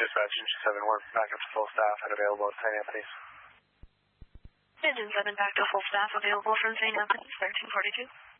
dispatch, Engine 7, we're back up to full staff and available at St. Anthony's. Engine 7 back to full staff available from St. Anthony's, 1342.